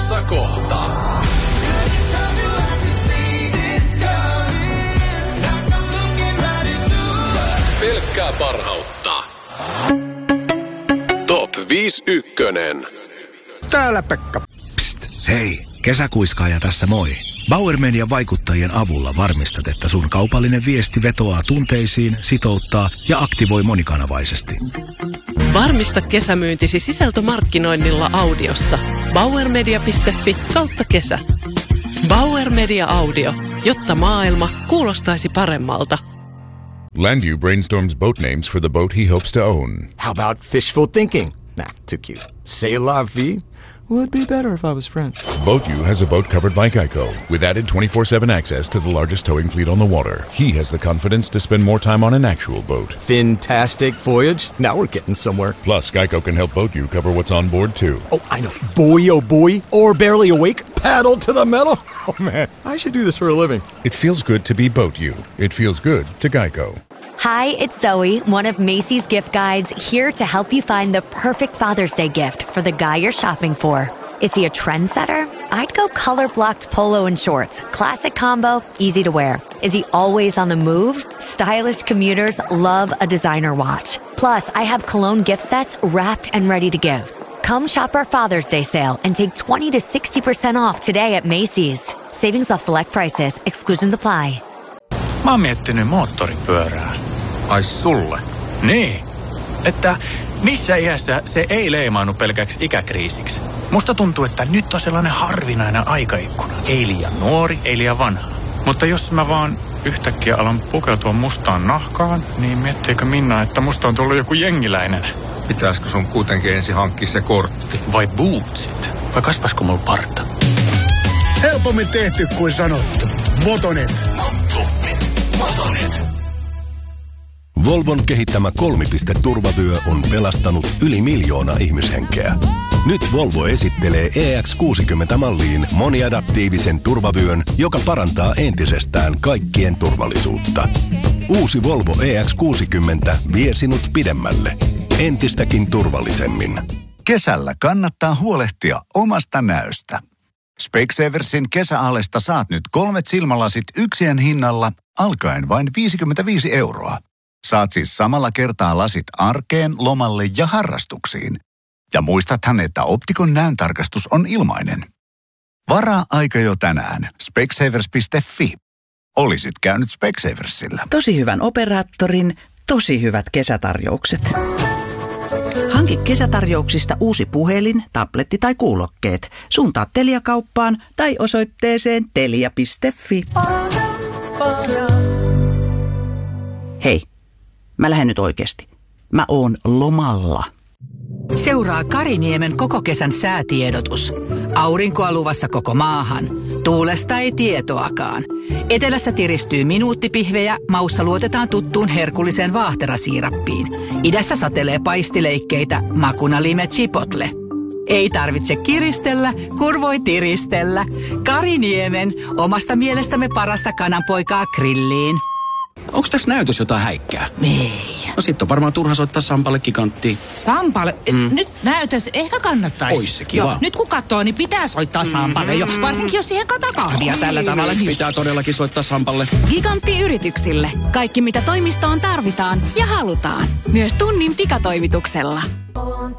tulossa kohta. Pelkkää parhautta. Top 5 ykkönen. Täällä Pekka. Psst, hei, kesäkuiskaaja tässä moi. Bauer Median vaikuttajien avulla varmistat, että sun kaupallinen viesti vetoaa tunteisiin, sitouttaa ja aktivoi monikanavaisesti. Varmista kesämyyntisi sisältömarkkinoinnilla audiossa. bauermedia.fi/kesä. Bauer Media Audio, jotta maailma kuulostaisi paremmalta. Landu brainstorms boat names for the boat he hopes to own. How about fishful thinking? Nah, too cute. C'est la vie would be better if I was French. BoatU has a boat covered by Geico, with added 24/7 access to the largest towing fleet on the water. He has the confidence to spend more time on an actual boat. Fantastic voyage. Now we're getting somewhere. Plus, Geico can help BoatU cover what's on board, too. Oh, I know. Boy, oh boy. Or barely awake. Paddle to the metal. Oh, man. I should do this for a living. It feels good to be BoatU. It feels good to Geico. Hi, it's Zoe, one of Macy's gift guides, here to help you find the perfect Father's Day gift for the guy you're shopping for. Is he a trendsetter? I'd go color-blocked polo and shorts. Classic combo, easy to wear. Is he always on the move? Stylish commuters love a designer watch. Plus, I have cologne gift sets wrapped and ready to give. Come shop our Father's Day sale and take 20 to 60% off today at Macy's. Savings off select prices. Exclusions apply. Mä oon miettinyt moottoripyörää. Ai sulle? Niin, että missä iässä se ei leimaannu pelkäksi ikäkriisiksi. Musta tuntuu, että nyt on sellainen harvinainen aikaikkuna. Ei liian nuori, ei liian vanha. Mutta jos mä vaan yhtäkkiä alan pukeutua mustaan nahkaan, niin miettiikö Minna, että musta on tullut joku jengiläinen? Pitäisikö sun kuitenkin ensin hankkia se kortti? Vai bootsit? Vai kasvaisiko mulla parta? Helpommin tehty kuin sanottu. Motonet. Volvon kehittämä kolmipisteturvavyö on pelastanut yli 1 miljoona ihmishenkeä. Nyt Volvo esittelee EX60-malliin moniadaptiivisen turvavyön, joka parantaa entisestään kaikkien turvallisuutta. Uusi Volvo EX60 vie sinut pidemmälle. Entistäkin turvallisemmin. Kesällä kannattaa huolehtia omasta näöstä. Specsaversin kesäalesta saat nyt 3 silmälasit yksien hinnalla alkaen vain 55 €. Saat siis samalla kertaa lasit arkeen, lomalle ja harrastuksiin. Ja muistathan, että Optikon näöntarkastus on ilmainen. Varaa aika jo tänään. Specsavers.fi. Olisit käynyt Specsaversilla. Tosi hyvän operaattorin, tosi hyvät kesätarjoukset. Hanki kesätarjouksista uusi puhelin, tabletti tai kuulokkeet. Suuntaa Telia-kauppaan tai osoitteeseen telia.fi. Hei, mä lähden nyt oikeasti. Mä oon lomalla. Seuraa Kariniemen koko kesän säätiedotus. Aurinkoa luvassa koko maahan. Tuulesta ei tietoakaan. Etelässä tiristyy minuuttipihvejä, maussa luotetaan tuttuun herkulliseen vaahterasiirappiin. Idässä satelee paistileikkeitä, makuna lime chipotle. Ei tarvitse kiristellä, kun voi tiristellä. Kariniemen, omasta mielestämme parasta kananpoikaa grilliin. Onks tässä näytös jotain häikkää? Ei. No sit on varmaan turha soittaa Sampalle giganttiin. Sampalle? Nyt näytös ehkä kannattaisi. Ois se kiva. Nyt kun katsoo, niin pitää soittaa Sampalle jo. Varsinkin jos siihen kahvia tällä tavalla. Niin pitää todellakin soittaa Sampalle. Gigantti-yrityksille. Kaikki mitä toimistoon tarvitaan ja halutaan. Myös tunnin pikatoimituksella.